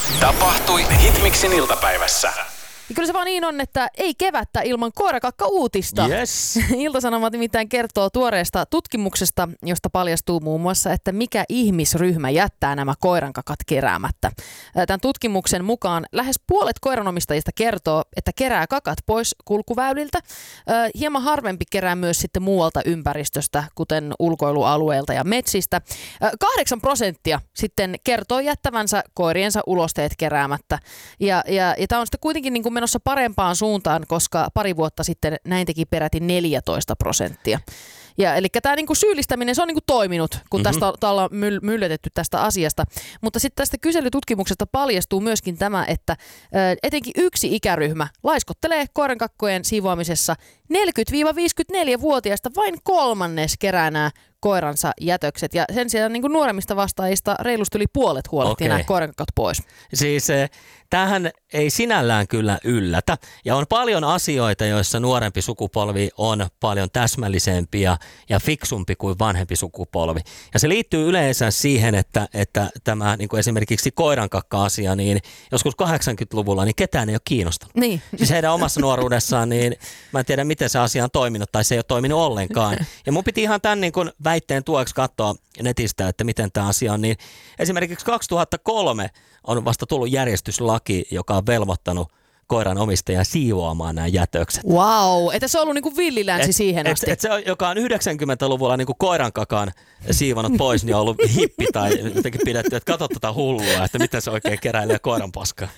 Tapahtui Hitmixin iltapäivässä. Ja kyllä se vaan niin on, että ei kevättä ilman koirakakka-uutista. Yes. Ilta-Sanomat nimittäin kertoo tuoreesta tutkimuksesta, josta paljastuu muun muassa, että mikä ihmisryhmä jättää nämä koirankakat keräämättä. Tämän tutkimuksen mukaan lähes puolet koiranomistajista kertoo, että kerää kakat pois kulkuväyliltä. Hieman harvempi kerää myös sitten muualta ympäristöstä, kuten ulkoilualueilta ja metsistä. 8% sitten kertoo jättävänsä koiriensa ulosteet keräämättä. Ja tämä on sitten kuitenkin niin kuin menossa parempaan suuntaan, koska pari vuotta sitten näin teki peräti 14%. Ja eli tämä niinku syyllistäminen, se on niinku toiminut, kun tästä ollaan myllytetty tästä asiasta. Mutta sitten tästä kyselytutkimuksesta paljastuu myöskin tämä, että etenkin yksi ikäryhmä laiskottelee koirankakkojen siivoamisessa. 40-54-vuotiaista vain kolmannes kerää nämä koiransa jätökset. Ja sen sijaan niin kuin nuoremmista vastaajista reilusti yli puolet huolehtii nämä koirankakot pois. Siis tämähän ei sinällään kyllä yllätä. Ja on paljon asioita, joissa nuorempi sukupolvi on paljon täsmällisempi ja fiksumpi kuin vanhempi sukupolvi. Ja se liittyy yleensä siihen, että tämä niin kuin esimerkiksi koirankakka-asia, niin joskus 80-luvulla niin ketään ei ole kiinnostanut. Niin. Siis heidän omassa nuoruudessaan, niin mä en tiedä miten se asia on toiminut tai se ei ole toiminut ollenkaan. Ja mun piti ihan tämän niin kuin väitteen tueksi katsoa netistä, että miten tämä asia on. Niin esimerkiksi 2003 on vasta tullut järjestyslaki, joka on velvoittanut koiran omistajaa siivoamaan nämä jätökset. Wow, että se on ollut niin kuin villilänsi siihen asti. Se, joka on 90-luvulla niin kuin koirankakan siivonut pois, niin on ollut hippi tai jotenkin pidetty, että katso tätä hullua, että miten se oikein keräilee koiran paskaa.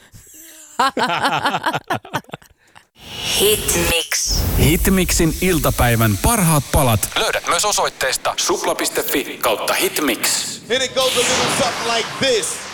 Hitmix. Hitmixin iltapäivän parhaat palat löydät myös osoitteesta supla.fi/hitmix. Here it goes a little something like this.